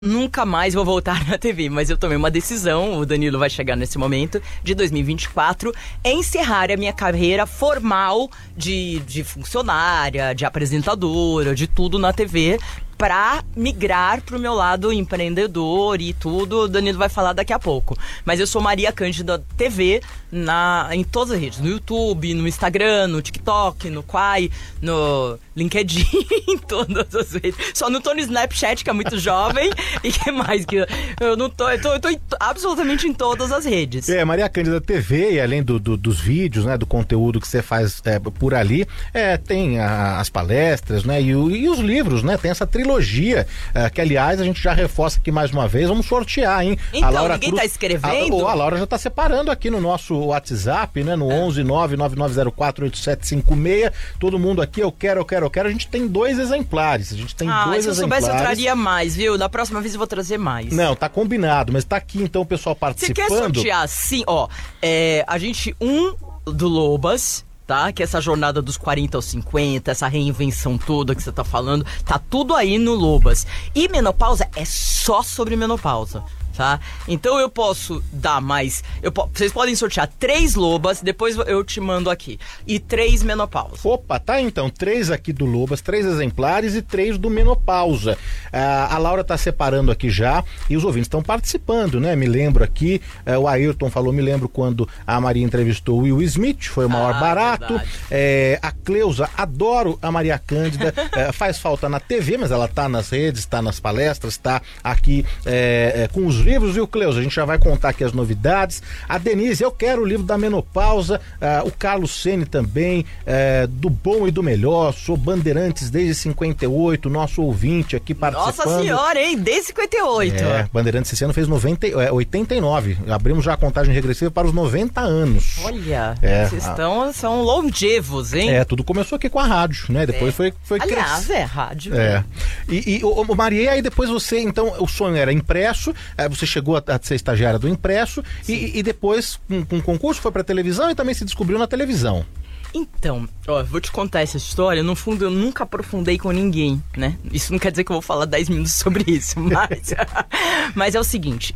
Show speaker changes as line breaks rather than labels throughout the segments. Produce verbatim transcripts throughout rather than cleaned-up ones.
Nunca mais vou voltar na T V, mas eu tomei uma decisão, o Danilo vai chegar nesse momento, de dois mil e vinte e quatro, encerrar a minha carreira formal de, de funcionária, de apresentadora, de tudo na T V, pra migrar pro meu lado empreendedor e tudo. O Danilo vai falar daqui a pouco. Mas eu sou Maria Cândida T V na, em todas as redes, no YouTube, no Instagram, no TikTok, no Quai, no LinkedIn, em todas as redes. Só não tô no Snapchat, que é muito jovem. E que mais? Que eu, eu não tô, eu tô, eu tô em, absolutamente em todas as redes.
É, Maria Cândida T V, e além do, do, dos vídeos, né, do conteúdo que você faz é, por ali, é, tem a, as palestras, né, e, o, e os livros, né, tem essa trilogia, é, que aliás a gente já reforça aqui mais uma vez, vamos sortear, hein?
Então,
a Laura
ninguém
Cruz,
tá escrevendo?
A, a Laura já tá separando aqui no nosso WhatsApp, né, no é. onze nove nove nove zero quatro oito sete cinco seis, todo mundo aqui, eu quero, eu quero, eu quero, a gente tem dois exemplares, a gente tem
ah,
dois exemplares.
Se eu soubesse eu traria mais, viu? Na próxima vez eu vou trazer mais.
Não, tá combinado, mas tá aqui então o pessoal participando.
Você quer sortear? Sim, ó, é, a gente, um do Lobas, tá? Que é essa jornada dos quarenta aos cinquenta, essa reinvenção toda que você tá falando, tá tudo aí no Lobas. E menopausa é só sobre menopausa, tá? Então eu posso dar mais, eu po- vocês podem sortear três Lobas, depois eu te mando aqui, e três menopausa.
Opa, tá então, três aqui do Lobas, três exemplares e três do menopausa. Ah, a Laura tá separando aqui já e os ouvintes estão participando, né? Me lembro aqui, eh, o Ayrton falou, me lembro quando a Maria entrevistou o Will Smith, foi o maior ah, barato. Eh, a Cleusa, adoro a Maria Cândida, eh, faz falta na T V, mas ela tá nas redes, tá nas palestras, tá aqui eh, eh, com os livros, viu, Cleusa? A gente já vai contar aqui as novidades. A Denise, eu quero o livro da menopausa. Uh, o Carlos Ceni também, uh, do bom e do melhor. Sou Bandeirantes desde cinquenta e oito, nosso ouvinte aqui participando.
Nossa senhora, hein? Desde cinquenta e oito.
É, Bandeirantes esse ano fez noventa, é, oitenta e nove. Abrimos já a contagem regressiva para os noventa anos.
Olha,
é,
vocês estão, a... são longevos, hein?
É, tudo começou aqui com a rádio, né? Depois é. foi, foi
Aliás,
crescer.
é rádio.
É. E, e o, o Maria, aí depois você, então, o sonho era impresso, você chegou a, a ser estagiária do impresso e, e depois, com, com concurso, foi pra televisão e também se descobriu na televisão.
Então, ó, vou te contar essa história. No fundo, eu nunca aprofundei com ninguém, né? Isso não quer dizer que eu vou falar dez minutos sobre isso, mas... mas é o seguinte...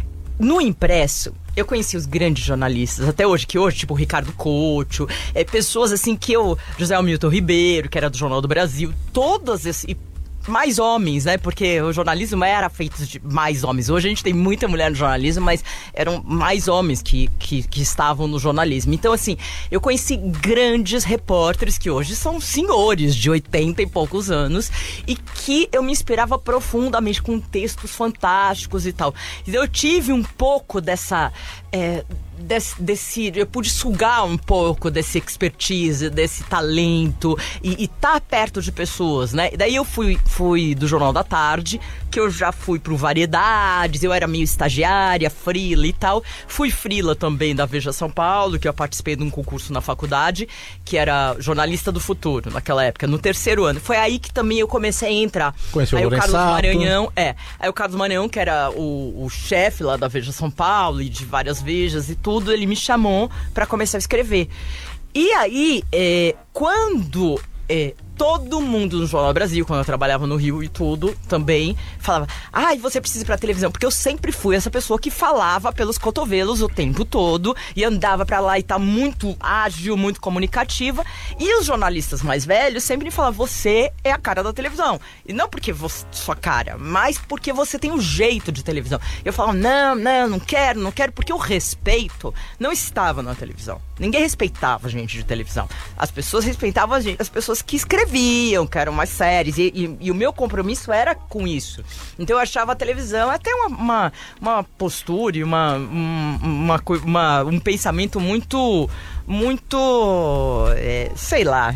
No impresso, eu conheci os grandes jornalistas, até hoje, que hoje, tipo o Ricardo Couto, é, pessoas assim que eu... José Hamilton Ribeiro, que era do Jornal do Brasil, todas esses... mais homens, né? Porque o jornalismo era feito de mais homens. Hoje a gente tem muita mulher no jornalismo, mas eram mais homens que, que, que estavam no jornalismo. Então, assim, eu conheci grandes repórteres que hoje são senhores de oitenta e poucos anos e que eu me inspirava profundamente com textos fantásticos e tal. Eu tive um pouco dessa... É, Desse, desse, eu pude sugar um pouco desse expertise, desse talento e estar tá perto de pessoas, né? E daí eu fui, fui do Jornal da Tarde, que eu já fui pro Variedades, eu era meio estagiária, frila e tal. Fui frila também da Veja São Paulo, que eu participei de um concurso na faculdade, que era jornalista do futuro, naquela época, no terceiro ano. Foi aí que também eu comecei a entrar.
Conheceu
aí
o
o Carlos
Sato.
Maranhão, é. Aí o Carlos Maranhão, que era o, o chefe lá da Veja São Paulo e de várias Vejas e tudo, ele me chamou pra começar a escrever. E aí, é, quando é, todo mundo no Jornal do Brasil, quando eu trabalhava no Rio e tudo, também falava, ai, ah, você precisa ir pra televisão, porque eu sempre fui essa pessoa que falava pelos cotovelos o tempo todo e andava pra lá e tá muito ágil, muito comunicativa, e os jornalistas mais velhos sempre me falavam, você é a cara da televisão, e não porque você, sua cara, mas porque você tem um jeito de televisão. Eu falava, não, não, não quero, não quero, porque o respeito não estava na televisão. Ninguém respeitava a gente de televisão. As pessoas respeitavam a gente, as pessoas que escreviam, que eram mais sérias, e, e, e o meu compromisso era com isso. Então eu achava a televisão até uma, uma, uma postura e uma, uma, uma, um pensamento muito... muito, é, sei lá,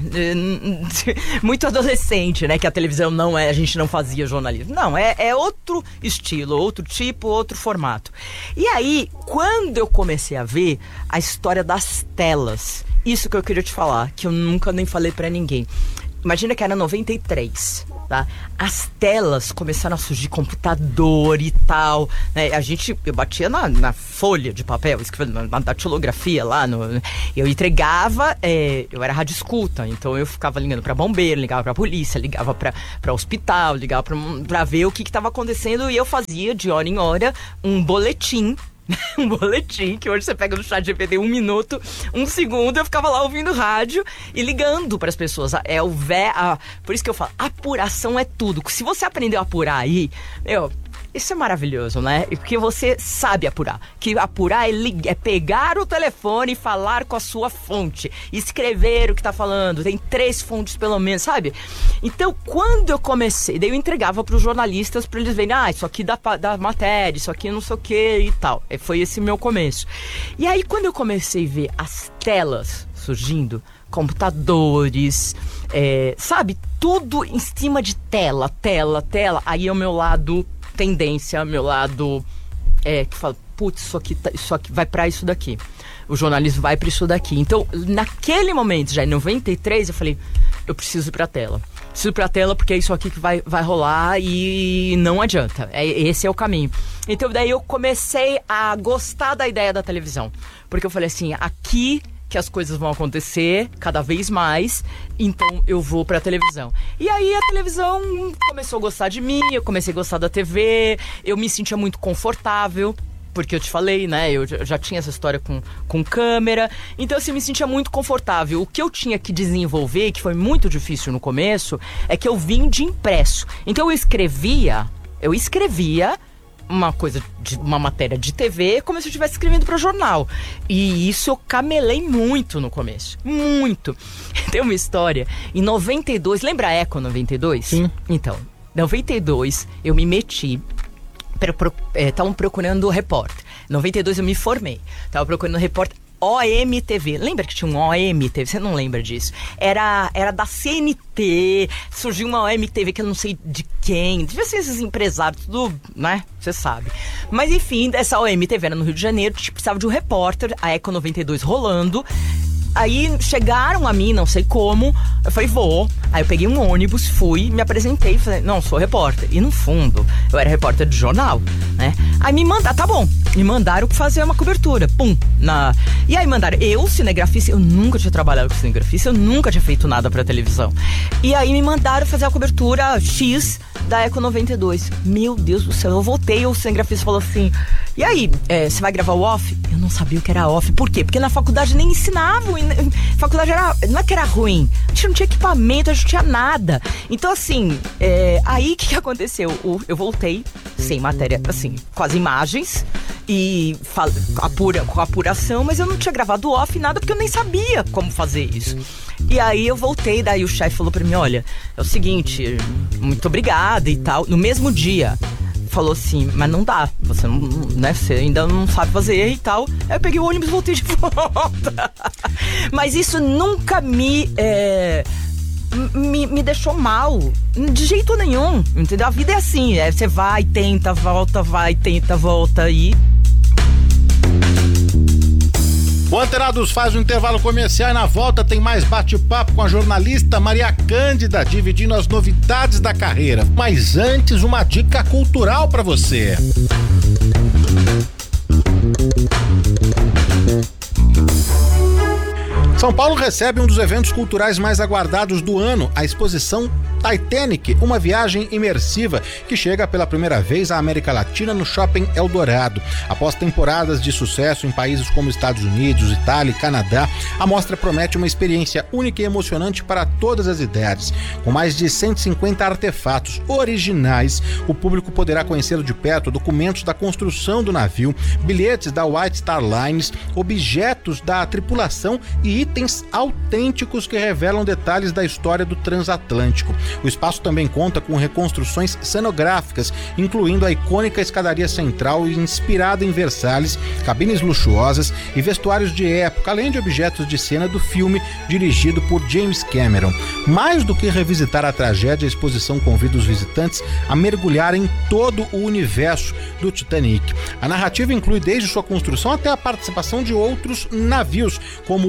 muito adolescente, né? Que a televisão não é, a gente não fazia jornalismo. Não, é, é outro estilo, outro tipo, outro formato. E aí, quando eu comecei a ver a história das telas, isso que eu queria te falar, que eu nunca nem falei pra ninguém. Imagina que era noventa e três. tá? As telas começaram a surgir, computador e tal, né? A gente, eu batia na, na folha de papel, escrevendo na datilografia lá, no, eu entregava, é, eu era rádio escuta, então eu ficava ligando pra bombeiro, ligava pra polícia, ligava pra, pra hospital, ligava pra, pra ver o que que tava acontecendo, e eu fazia de hora em hora um boletim, um boletim, que hoje você pega no chat G P T um minuto, um segundo, eu ficava lá ouvindo rádio e ligando para as pessoas. É o vé, a, por isso que eu falo, apuração é tudo. Se você aprendeu a apurar aí, meu, isso é maravilhoso, né? Porque você sabe apurar. Que apurar é, lig- é pegar o telefone e falar com a sua fonte, escrever o que tá falando. Tem três fontes pelo menos, sabe? Então, quando eu comecei, daí eu entregava pros jornalistas pra eles verem, ah, isso aqui dá, dá matéria, isso aqui não sei o que e tal. E foi esse meu começo. E aí, quando eu comecei a ver as telas surgindo, computadores, é, sabe? Tudo em cima de tela, tela, tela. Aí é o meu lado tendência, meu lado é, que fala, putz, isso aqui, tá, isso aqui vai pra isso daqui. O jornalismo vai pra isso daqui. Então, naquele momento, já em noventa e três, eu falei, eu preciso ir pra tela. Preciso ir pra tela porque é isso aqui que vai, vai rolar e não adianta. É, esse é o caminho. Então, daí eu comecei a gostar da ideia da televisão. Porque eu falei assim, aqui que as coisas vão acontecer cada vez mais, então eu vou pra televisão. E aí a televisão começou a gostar de mim, eu comecei a gostar da T V, eu me sentia muito confortável, porque eu te falei, né, eu já tinha essa história com, com câmera, então assim, eu me sentia muito confortável. O que eu tinha que desenvolver, que foi muito difícil no começo, é que eu vim de impresso. Então eu escrevia, eu escrevia uma coisa, de, uma matéria de T V, como se eu estivesse escrevendo para jornal. E isso eu camelei muito no começo. Muito. Tem uma história. Em noventa e dois, lembra a Eco noventa e dois?
Sim.
Então, em noventa e dois, eu me meti. Estavam é, procurando repórter. Em noventa e dois eu me formei. Estavam procurando repórter. O M T V, lembra que tinha um O M T V? Você não lembra disso? Era, era da C N T, surgiu uma O M T V que eu não sei de quem, devia ser esses empresários, tudo, né? Você sabe. Mas enfim, essa O M T V era no Rio de Janeiro, precisava de um repórter, a Eco noventa e dois rolando. Aí chegaram a mim, não sei como, eu falei, vou. Aí eu peguei um ônibus, fui, me apresentei, falei, não, sou repórter. E no fundo, eu era repórter de jornal, né? Aí me mandaram, tá bom, me mandaram fazer uma cobertura, pum. Na... E aí mandaram, eu, cinegrafista, eu nunca tinha trabalhado com cinegrafista, eu nunca tinha feito nada pra televisão. E aí me mandaram fazer a cobertura X da Eco noventa e dois. Meu Deus do céu, eu voltei, o cinegrafista falou assim, e aí, é, você vai gravar o off? Eu não sabia o que era off, por quê? Porque na faculdade nem ensinavam, a faculdade era, não é que era ruim, a gente não tinha equipamento, a gente não tinha nada. Então assim, é, aí o que, que aconteceu? O, eu voltei sem matéria, assim, com as imagens e fal, apura, com a apuração, mas eu não tinha gravado off nada porque eu nem sabia como fazer isso. E aí eu voltei, daí o chefe falou pra mim, olha, é o seguinte, muito obrigada e tal. No mesmo dia, falou assim, mas não dá, você não, né, você ainda não sabe fazer e tal. Aí eu peguei o ônibus e voltei de volta. Mas isso nunca me, é, me, me deixou mal, de jeito nenhum, entendeu? A vida é assim, é, você vai, tenta, volta, vai, tenta, volta e...
O Antenados faz um intervalo comercial e na volta tem mais bate-papo com a jornalista Maria Cândida, dividindo as novidades da carreira. Mas antes, uma dica cultural para você. São Paulo recebe um dos eventos culturais mais aguardados do ano, a exposição Titanic, uma viagem imersiva que chega pela primeira vez à América Latina no Shopping Eldorado. Após temporadas de sucesso em países como Estados Unidos, Itália e Canadá, a mostra promete uma experiência única e emocionante para todas as idades. Com mais de cento e cinquenta artefatos originais, o público poderá conhecer de perto documentos da construção do navio, bilhetes da White Star Lines, objetos da tripulação e itens autênticos que revelam detalhes da história do transatlântico. O espaço também conta com reconstruções cenográficas, incluindo a icônica escadaria central inspirada em Versalhes, cabines luxuosas e vestuários de época, além de objetos de cena do filme dirigido por James Cameron. Mais do que revisitar a tragédia, a exposição convida os visitantes a mergulhar em todo o universo do Titanic. A narrativa inclui desde sua construção até a participação de outros navios, como o Olympic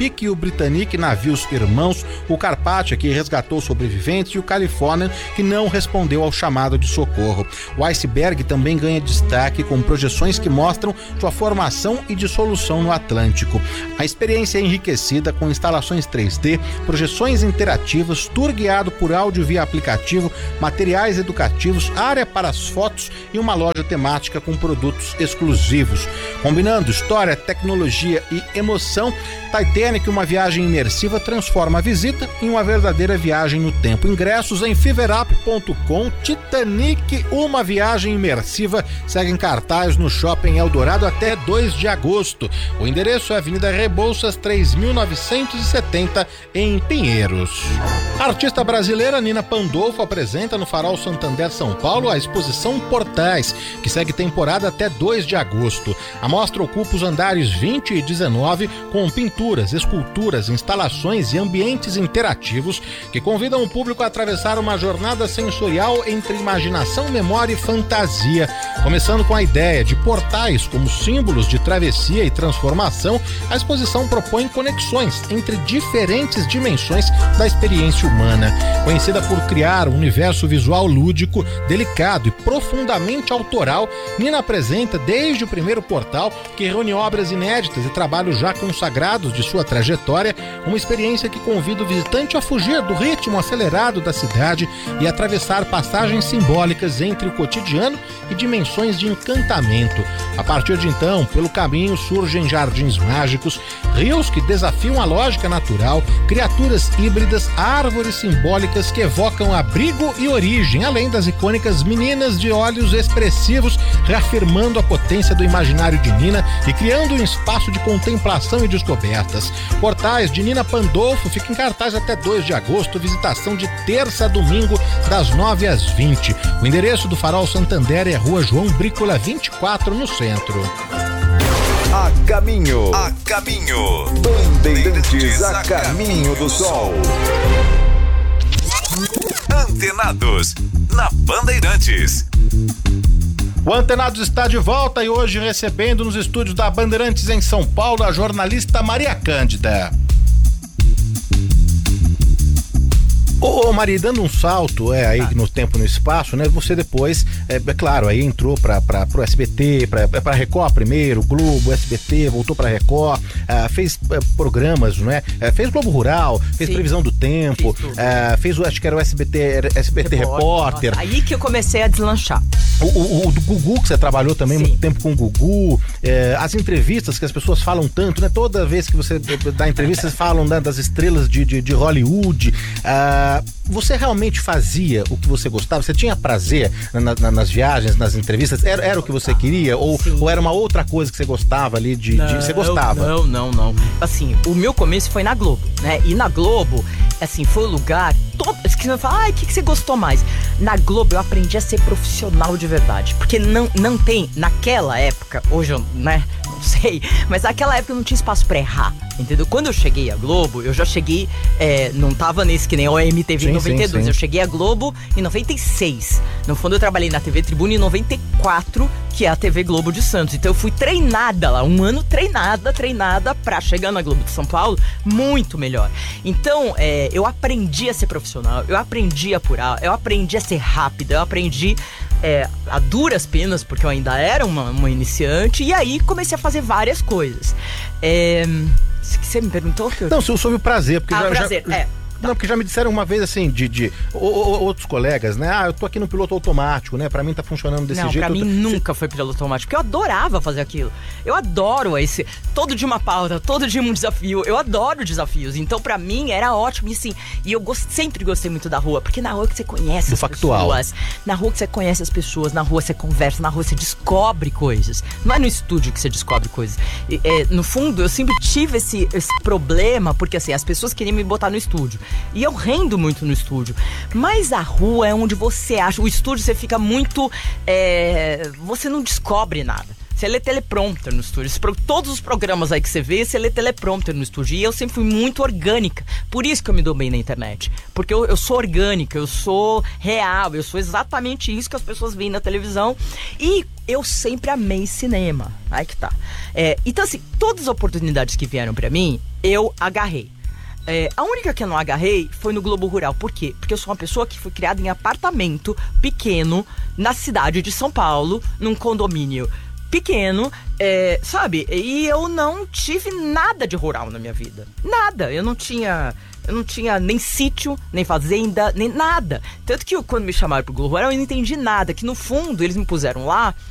Chesapeake e o Britannic, navios irmãos, o Carpathia, que resgatou sobreviventes, e o Californian, que não respondeu ao chamado de socorro. O Iceberg também ganha destaque com projeções que mostram sua formação e dissolução no Atlântico. A experiência é enriquecida com instalações três D, projeções interativas, tour guiado por áudio via aplicativo, materiais educativos, área para as fotos e uma loja temática com produtos exclusivos. Combinando história, tecnologia e emoção, Titanic, uma viagem imersiva, transforma a visita em uma verdadeira viagem no tempo. Ingressos em feverup ponto com. Titanic, uma viagem imersiva, segue em cartaz no Shopping Eldorado até dois de agosto. O endereço é Avenida Rebouças três mil novecentos e setenta, em Pinheiros. A artista brasileira Nina Pandolfo apresenta no Farol Santander São Paulo a exposição Portais, que segue temporada até dois de agosto. A mostra ocupa os andares vinte e dezenove com pinturas, esculturas, instalações e ambientes interativos que convidam o público a atravessar uma jornada sensorial entre imaginação, memória e fantasia. Começando com a ideia de portais como símbolos de travessia e transformação, a exposição propõe conexões entre diferentes dimensões da experiência humana. Conhecida por criar um universo visual lúdico, delicado e profundamente autoral, Nina apresenta desde o primeiro portal, que reúne obras inéditas e trabalhos já consagrados de sua trajetória, uma experiência que convida o visitante a fugir do ritmo acelerado da cidade e atravessar passagens simbólicas entre o cotidiano e dimensões de encantamento. A partir de então, pelo caminho surgem jardins mágicos, rios que desafiam a lógica natural, criaturas híbridas, árvores simbólicas que evocam abrigo e origem, além das icônicas meninas de olhos expressivos, reafirmando a potência do imaginário de Nina e criando um espaço de contemplação e descobertas. Portais de Nina Pandolfo fica em cartaz até dois de agosto, visitação de terça a domingo, das nove às vinte. O endereço do Farol Santander é Rua João Brícola vinte e quatro, no centro.
A caminho, a caminho, Bandeirantes a caminho do sol. Antenados, na Bandeirantes.
O Antenados está de volta e hoje recebendo nos estúdios da Bandeirantes em São Paulo a jornalista Maria Cândida. Ô, ô Maria, dando um salto é, aí ah. no tempo e no espaço, né? Você depois, é, é claro, aí entrou para pro S B T, para Record primeiro, Globo, S B T, voltou para Record, é, fez é, programas, né? É, fez Globo Rural, fez Sim. Previsão do Tempo, é, fez, acho que era o S B T, S B T Repórter. Repórter.
Aí que eu comecei a deslanchar.
O, o, o do Gugu, que você trabalhou também Sim. muito tempo com o Gugu, é, as entrevistas que as pessoas falam tanto, né? Toda vez que você dá entrevista, vocês falam, né, das estrelas de, de, de Hollywood. Ah, você realmente fazia o que você gostava? Você tinha prazer na, na, nas viagens, nas entrevistas? Era, era o que você queria? Ou, ou era uma outra coisa que você gostava ali de...
Não,
de você gostava?
Não, não, não. Assim, o meu começo foi na Globo, né? E na Globo, assim, foi o lugar... Todo, que você fala, ai, o que, que você gostou mais? Na Globo eu aprendi a ser profissional de verdade. Porque não, não tem, naquela época, hoje eu, né... não sei, mas naquela época não tinha espaço pra errar, entendeu? Quando eu cheguei à Globo, eu já cheguei, é, não tava nesse que nem o M T V em noventa e dois, sim, sim. Eu cheguei à Globo em noventa e seis. No fundo eu trabalhei na T V Tribuna em noventa e quatro, que é a T V Globo de Santos. Então eu fui treinada lá, um ano treinada, treinada pra chegar na Globo de São Paulo muito melhor. Então é, eu aprendi a ser profissional, eu aprendi a apurar, eu aprendi a ser rápida, eu aprendi é, a duras penas, porque eu ainda era uma, uma iniciante, e aí comecei a fazer várias coisas. É, você me perguntou? Que eu...
Não, sobre o prazer, porque
ah,
já...
prazer,
já...
é.
Não, porque já me disseram uma vez assim, de, de o, o, outros colegas, né? Ah, eu tô aqui no piloto automático, né? Pra mim tá funcionando desse
não,
jeito.
Não, pra mim
tô...
nunca foi piloto automático, porque eu adorava fazer aquilo. Eu adoro esse, todo dia uma pauta, todo dia um desafio. Eu adoro desafios, então pra mim era ótimo. E assim, e eu gost, sempre gostei muito da rua, porque na rua que você conhece
Do
as
factual.
pessoas, na rua que você conhece as pessoas, na rua você conversa, na rua você descobre coisas. Não é no estúdio que você descobre coisas. E, é, no fundo, eu sempre tive esse, esse problema, porque assim, as pessoas queriam me botar no estúdio. E eu rendo muito no estúdio, mas a rua é onde você acha, o estúdio você fica muito, é, você não descobre nada, você lê teleprompter no estúdio, todos os programas aí que você vê, você lê teleprompter no estúdio, e eu sempre fui muito orgânica, por isso que eu me dou bem na internet, porque eu, eu sou orgânica, eu sou real, eu sou exatamente isso que as pessoas veem na televisão, e eu sempre amei cinema, aí que tá, é, então assim, todas as oportunidades que vieram pra mim, eu agarrei. É, a única que eu não agarrei foi no Globo Rural. Por quê? Porque eu sou uma pessoa que foi criada em apartamento pequeno na cidade de São Paulo, num condomínio pequeno, é, sabe? E eu não tive nada de rural na minha vida. Nada. Eu não tinha... Eu não tinha nem sítio, nem fazenda, nem nada. Tanto que eu, quando me chamaram pro Globo Rural, eu não entendi nada. Que no fundo, eles me puseram lá